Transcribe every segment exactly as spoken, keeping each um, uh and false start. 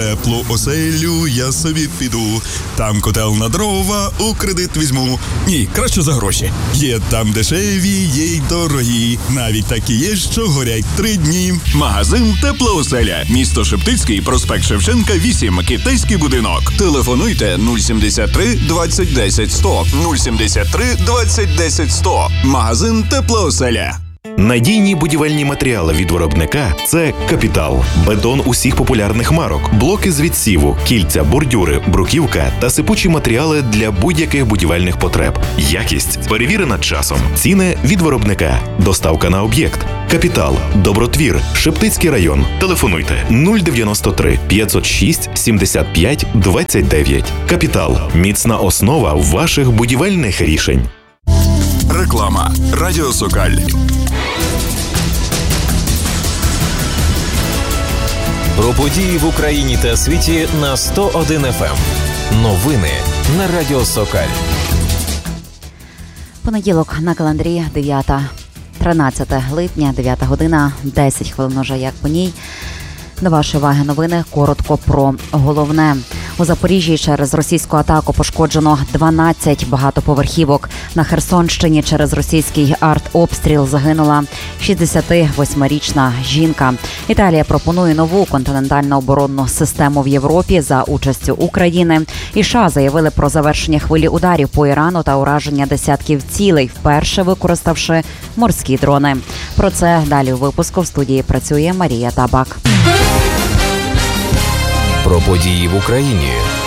теплу оселю я собі піду. Там котел на дрова у кредит візьму. Ні, краще за гроші. Є там дешеві, є й дорогі. Навіть такі є, що горять три дні. Магазин «Тепла оселя». Місто Шептицький, проспект Шевченка, вісім, Китайський будинок. Телефонуйте нуль сімдесят три двадцять десять сто. нуль сімдесят три двадцять десять сто. Магазин «Тепла оселя». Надійні будівельні матеріали від виробника – це «Капітал». Бетон усіх популярних марок, блоки з відсіву, кільця, бордюри, бруківка та сипучі матеріали для будь-яких будівельних потреб. Якість перевірена часом. Ціни від виробника. Доставка на об'єкт. «Капітал», Добротвір, Шептицький район. Телефонуйте нуль дев'яносто три п'ятсот шість сімдесят п'ять двадцять дев'ять. «Капітал» – міцна основа ваших будівельних рішень. Реклама. Радіо Сокаль. Про події в Україні та світі на сто один еф ем. Новини на Радіо Сокаль. Понеділок на календарі дев'яте тринадцяте липня, дев'ята година, десять хвилин уже як по ній. До вашої уваги новини коротко про головне. У Запоріжжі через російську атаку пошкоджено дванадцять багатоповерхівок. На Херсонщині через російський артобстріл загинула шістдесятивосьмирічна жінка. Італія пропонує нову континентальну оборонну систему в Європі за участю України. І США заявили про завершення хвилі ударів по Ірану та ураження десятків цілей, вперше використавши морські дрони. Про це далі у випуску. В студії працює Марія Табак. Про події в Україні.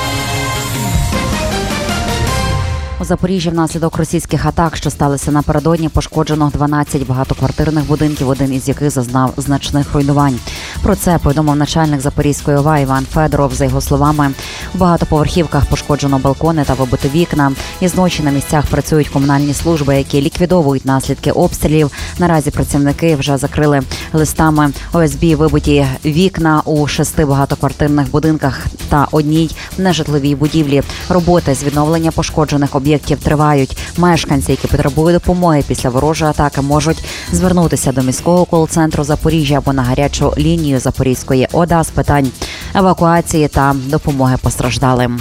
У Запоріжжі внаслідок російських атак, що сталися напередодні, пошкоджено дванадцять багатоквартирних будинків, один із яких зазнав значних руйнувань. Про це повідомив начальник Запорізької ОВА Іван Федоров. За його словами, у багатоповерхівках пошкоджено балкони та вибито вікна. Із ночі на місцях працюють комунальні служби, які ліквідовують наслідки обстрілів. Наразі працівники вже закрили листами О С Б вибиті вікна у шести багатоквартирних будинках та одній нежитловій будівлі. Роботи з відновлення пошкоджених об'єктів тривають. Мешканці, які потребують допомоги після ворожої атаки, можуть звернутися до міського кол-центру Запоріжжя або на гарячу лінію Запорізької О Д А з питань евакуації та допомоги постраждалим.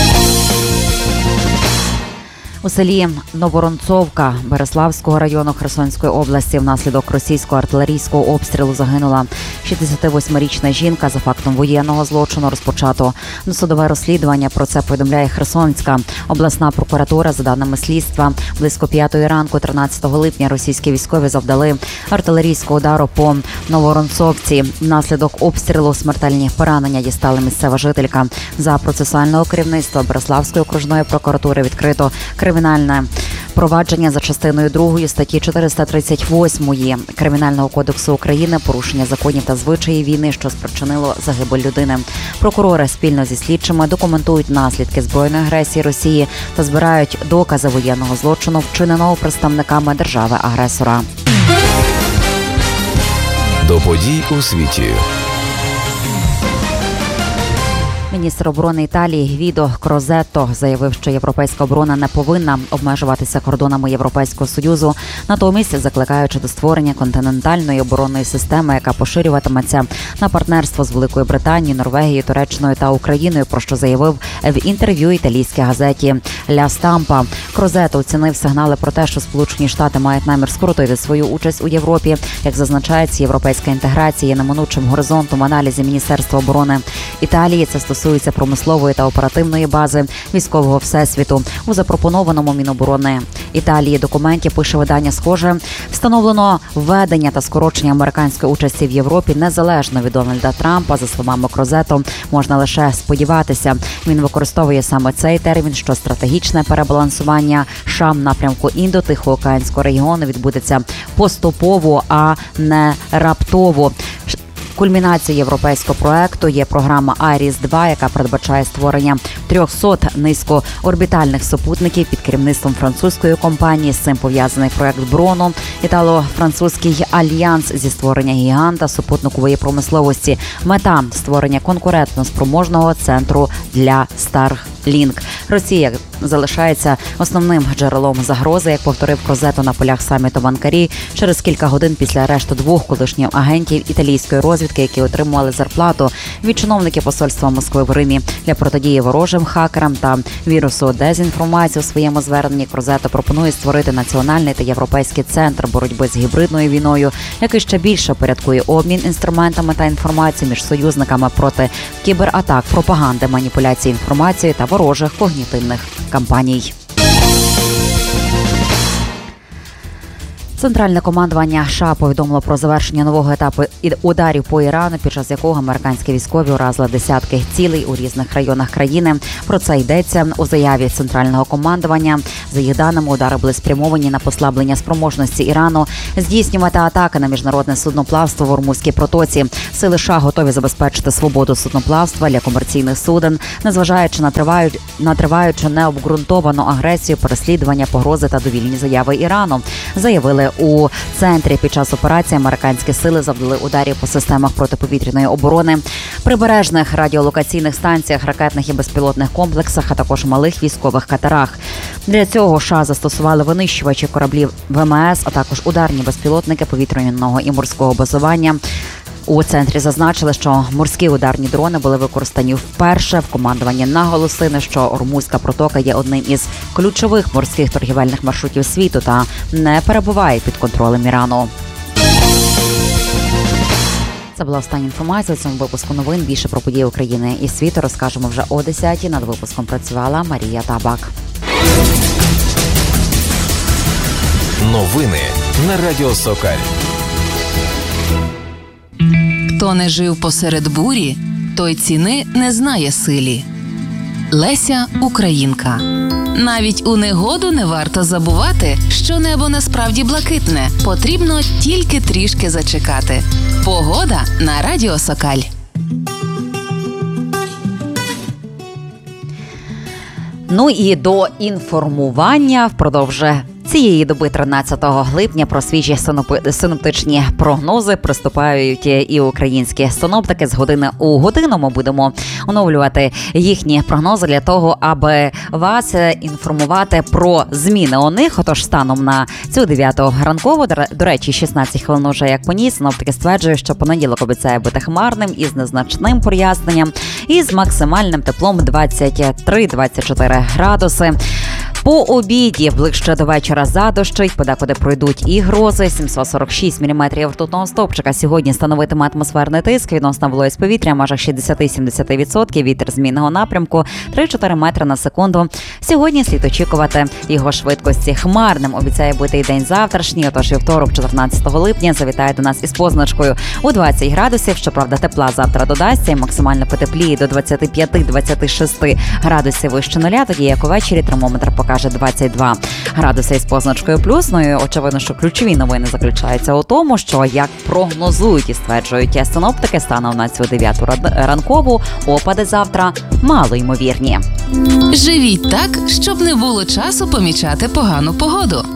У селі Новоронцовка Береславського району Херсонської області внаслідок російського артилерійського обстрілу загинула шістдесятивосьмирічна жінка. За фактом воєнного злочину розпочато досудове розслідування. Про це повідомляє Херсонська обласна прокуратура. За даними слідства, близько п'ятої ранку тринадцятого липня російські військові завдали артилерійського удару по Новоронцовці. Внаслідок обстрілу смертельні поранення дістала місцева жителька. За процесуального керівництва Береславської окружної прокуратури відкрито кримінальне провадження за частиною другої статті чотириста тридцять восьмої Кримінального кодексу України «Порушення законів та звичаїв війни, що спричинило загибель людини». Прокурори спільно зі слідчими документують наслідки збройної агресії Росії та збирають докази воєнного злочину, вчиненого представниками держави-агресора. До подій у світі. Міністр оборони Італії Гвідо Крозетто заявив, що європейська оборона не повинна обмежуватися кордонами Європейського Союзу, натомість закликаючи до створення континентальної оборонної системи, яка поширюватиметься на партнерство з Великою Британією, Норвегією, Туреччиною та Україною, про що заявив в інтерв'ю італійській газеті «Ля Стампа». Крозетто оцінив сигнали про те, що Сполучені Штати мають намір скоротити свою участь у Європі. Як зазначається, європейська інтеграція є неминучим горизонтом аналізі Міністерства оборони Італії. Це стосується промислової та оперативної бази військового всесвіту. У запропонованому Міноборони Італії документі, пише видання, схоже, встановлено введення та скорочення американської участі в Європі незалежно від Дональда Трампа. За словами Крозетто, можна лише сподіватися. Він використовує саме цей термін, що стратегічне перебалансування США в напрямку Індо-Тихоокеанського регіону відбудеться поступово, а не раптово. Кульмінацією європейського проекту є програма Айріс два, яка передбачає створення трьохсот низькоорбітальних супутників під керівництвом французької компанії. З цим пов'язаний проект Броно, італо-французький альянс зі створення гіганта супутникової промисловості. Мета – створення конкурентно спроможного центру для Starlink. Росія залишається основним джерелом загрози, як повторив Крозетто на полях саміту в Анкарі через кілька годин після арешту двох колишніх агентів італійської розвідки, які отримували зарплату від чиновників посольства Москви в Римі для протидії ворожим хакерам та вірусу дезінформації. У своєму зверненні Крозетто пропонує створити національний та європейський центр боротьби з гібридною війною, який ще більше порядкує обмін інструментами та інформацією між союзниками проти кібератак, пропаганди, маніпуляції інформацією та ворожих когнітивних кампаній. Центральне командування США повідомило про завершення нового етапу ударів по Ірану, під час якого американські військові уразили десятки цілей у різних районах країни. Про це йдеться у заяві Центрального командування. За їх даними, удари були спрямовані на послаблення спроможності Ірану здійснювати атаки на міжнародне судноплавство в Ормузькій протоці. Сили США готові забезпечити свободу судноплавства для комерційних суден, незважаючи на триваючу, на триваючу необґрунтовану агресію, переслідування, погрози та довільні заяви Ірану, заявили у центрі. Під час операції американські сили завдали ударів по системах протиповітряної оборони, прибережних радіолокаційних станціях, ракетних і безпілотних комплексах, а також малих військових катерах. Для цього США застосували винищувачі кораблів ВМС, а також ударні безпілотники повітряного і морського базування. У центрі зазначили, що морські ударні дрони були використані вперше. В командуванні наголосили, що Ормузька протока є одним із ключових морських торгівельних маршрутів світу та не перебуває під контролем Ірану. Це була остання інформація у цьому випуску новин. Більше про події України і світу розкажемо вже о десятій. Над випуском працювала Марія Табак. Новини на Радіо Сокаль. Хто не жив посеред бурі, той ціни не знає силі. Леся Українка. Навіть у негоду не варто забувати, що небо насправді блакитне. Потрібно тільки трішки зачекати. Погода на Радіо Сокаль. Ну і до інформування впродовж цієї доби тринадцятого липня про свіжі синоптичні прогнози приступають і українські синоптики. З години у годину ми будемо оновлювати їхні прогнози для того, аби вас інформувати про зміни у них. Отож, станом на цю дев'яту ранкову, до речі, шістнадцять хвилин уже як по ній, синоптики стверджують, що понеділок обіцяє бути хмарним із незначним проясненням і з максимальним теплом двадцять три - двадцять чотири градуси. По обіді ближче до вечора задощить, подекуди пройдуть і грози. сімсот сорок шість міліметрів ртутного стовпчика сьогодні становитиме атмосферний тиск, відносна вологість повітря майже шістдесят - сімдесят відсотків, вітер змінного напрямку три - чотири метри на секунду. Сьогодні слід очікувати його швидкості. Хмарним обіцяє бути і день завтрашній, отож вівторок, чотирнадцятого липня, завітає до нас із позначкою у двадцять градусів. Щоправда, тепла завтра додасться і максимально потепліє до двадцять п'ять - двадцять шість градусів вище нуля, тоді як увечері термометр покаже двадцять два градуси із позначкою плюс. Ну і очевидно, що ключові новини заключаються у тому, що, як прогнозують і стверджують синоптики, станом на цю дев'яту ранкову опади завтра мало ймовірні. Живіть так, щоб не було часу помічати погану погоду.